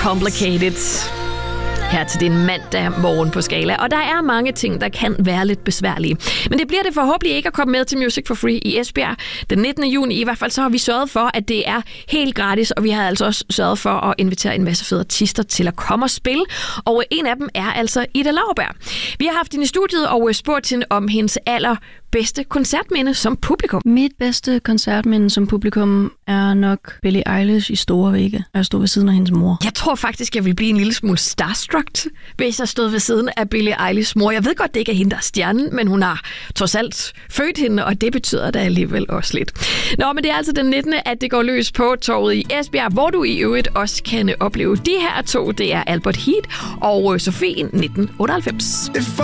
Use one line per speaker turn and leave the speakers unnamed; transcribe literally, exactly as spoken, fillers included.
Complicated. Her til din mandag morgen på Skala. Og der er mange ting, der kan være lidt besværlige. Men det bliver det forhåbentlig ikke at komme med til Music for Free i Esbjerg den nittende juni. I hvert fald så har vi sørget for, at det er helt gratis, og vi har altså også sørget for at invitere en masse fede artister til at komme og spille. Og en af dem er altså Ida Lauerberg. Vi har haft hende i studiet og spurgt hende om hendes allerbedste koncertminde som publikum.
Mit bedste koncertminde som publikum er nok Billie Eilish i Store Vægge. Jeg stod ved siden af hendes mor.
Jeg tror faktisk, jeg vil blive en lille smule starstruck, hvis jeg stod ved siden af Billie Eilishs mor. Jeg ved godt, det ikke er hende, der er stjernen, men hun har trods alt født hende, og det betyder da alligevel også lidt. Nå, men det er altså den nittende at det går løs på torvet i Esbjerg, hvor du i øvrigt også kan opleve de her to. Det er Albert Heat og Sofie nitten otteoghalvfems.